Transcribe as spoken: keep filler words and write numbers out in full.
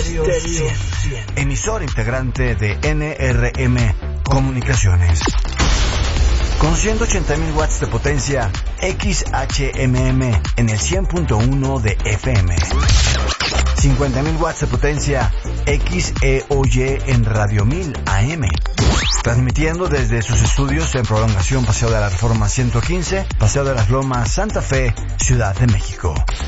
cien. Emisor integrante de N R M Comunicaciones. Con ciento ochenta mil watts de potencia, X H M M en el cien punto uno de F M. cincuenta mil watts de potencia, X E O Y en Radio mil A M. Transmitiendo desde sus estudios en Prolongación Paseo de la Reforma ciento quince, Paseo de las Lomas, Santa Fe, Ciudad de México.